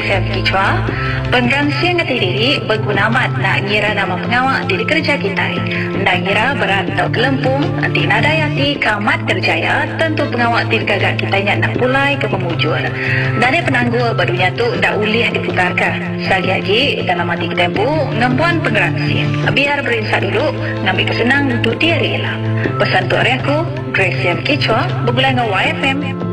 Grace Kichwa. Pengrangsian kata diri berguna amat nak ngira nama pengawak di kerja kita. Nak ngira berat atau kelempung, nanti nada yati kamat kerjaya, tentu pengawak di gagak kita nak pulai ke pemujur. Dari penangguh barunya tu dah ulih diputarkan. Sekali lagi dalam hati kita bu, ngempuan pengrangsian. Biar berinsak dulu, ngambil kesenang untuk diri lah. Pesan tu hari aku, Grace Kichwa, bergulai dengan YFM.